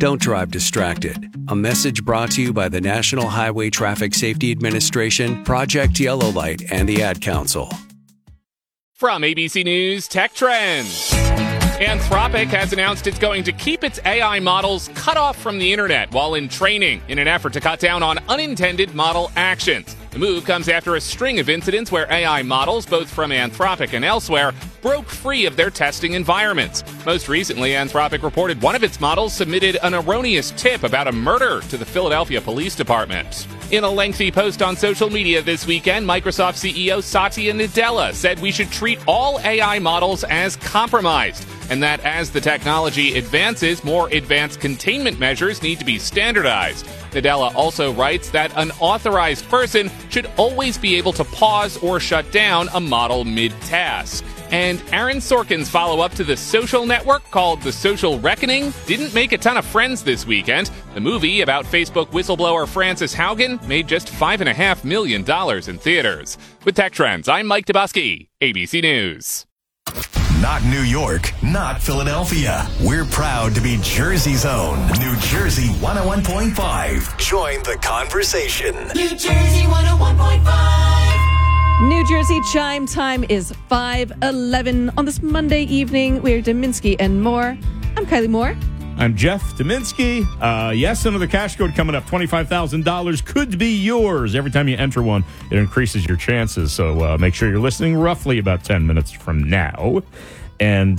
Don't drive distracted. A message brought to you by the National Highway Traffic Safety Administration, Project Yellow Light, and the Ad Council. From ABC News Tech Trends. Anthropic has announced it's going to keep its AI models cut off from the internet while in training in an effort to cut down on unintended model actions. The move comes after a string of incidents where AI models, both from Anthropic and elsewhere, broke free of their testing environments. Most recently, Anthropic reported one of its models submitted an erroneous tip about a murder to the Philadelphia Police Department. In a lengthy post on social media this weekend, Microsoft CEO Satya Nadella said we should treat all AI models as compromised, and that as the technology advances, more advanced containment measures need to be standardized. Nadella also writes that an authorized person should always be able to pause or shut down a model mid-task. And Aaron Sorkin's follow-up to The Social Network, called The Social Reckoning, didn't make a ton of friends this weekend. The movie about Facebook whistleblower Frances Haugen made just $5.5 million in theaters. With Tech Trends, I'm Mike Dubusky, ABC News. Not New York, not Philadelphia. We're proud to be Jersey's own New Jersey 101.5. Join the conversation. New Jersey 101.5. New Jersey chime time is 5:11 on this Monday evening. We're Dominski and Moore. I'm Kylie Moore. I'm Jeff Dominski. Yes, another cash code coming up. $25,000 could be yours. Every time you enter one, it increases your chances. So make sure you're listening roughly about 10 minutes from now. And,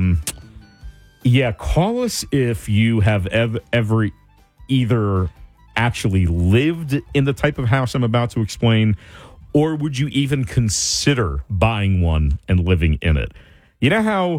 call us if you have ever either actually lived in the type of house I'm about to explain, or would you even consider buying one and living in it? You know how,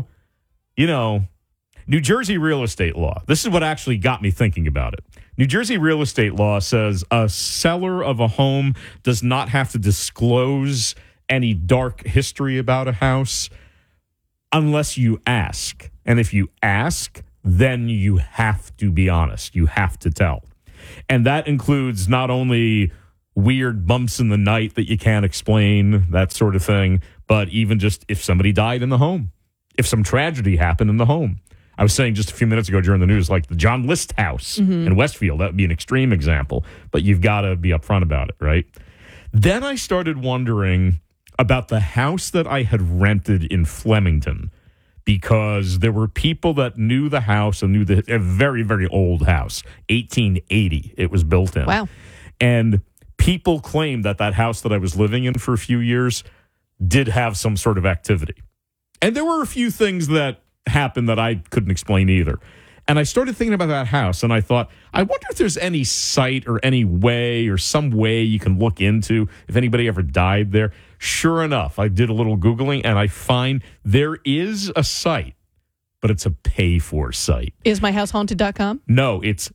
New Jersey real estate law. This is what actually got me thinking about it. New Jersey real estate law says a seller of a home does not have to disclose any dark history about a house unless you ask. And if you ask, then you have to be honest. You have to tell. And that includes not only weird bumps in the night that you can't explain, that sort of thing, but even just if somebody died in the home, if some tragedy happened in the home. I was saying just a few minutes ago during the news, like the John List house in Westfield, that would be an extreme example, but you've got to be upfront about it, right? Then I started wondering about the house that I had rented in Flemington, because there were people that knew the house and knew a very, very old house, 1880 it was built in. Wow. And people claimed that house that I was living in for a few years did have some sort of activity. And there were a few things that happened that I couldn't explain either. And I started thinking about that house, and I thought, I wonder if there's any site or any way or some way you can look into if anybody ever died there. Sure enough, I did a little Googling, and I find there is a site, but it's a pay-for site. IsMyHouseHaunted.com? No, it's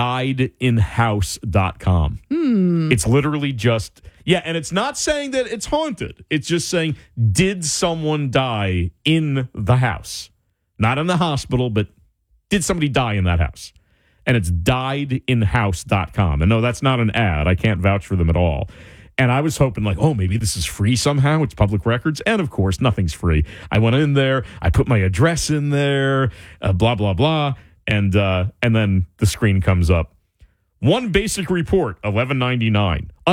diedinhouse.com. It's literally just, and it's not saying that it's haunted. It's just saying, did someone die in the house? Not in the hospital, but did somebody die in that house? And it's diedinhouse.com. And no, that's not an ad. I can't vouch for them at all. And I was hoping maybe this is free somehow. It's public records. And of course, nothing's free. I went in there. I put my address in there, blah, blah, blah. And then the screen comes up. One basic report, $11.99.